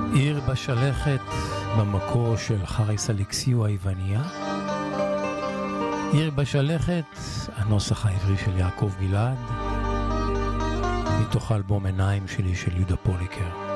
עיר בשלכת במקור של חריס אלכסיו היווניה. עיר בשלכת, הנוסח העברי של יעקב גלעד, מתוך אלבום עיניים שלי של יהודה פוליקר.